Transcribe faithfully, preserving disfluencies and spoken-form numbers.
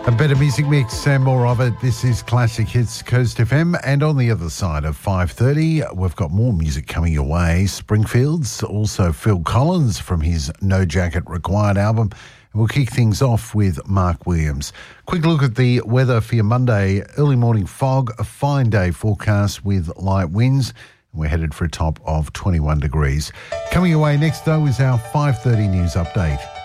A better music mix and more of it. This is Classic Hits Coast F M, and on the other side of five thirty, we've got more music coming your way. Springfields, also Phil Collins from his No Jacket Required album. And we'll kick things off with Mark Williams. Quick look at the weather for your Monday. Early morning fog, a fine day forecast with light winds. We're headed for a top of twenty-one degrees. Coming your way next, though, is our five thirty news update.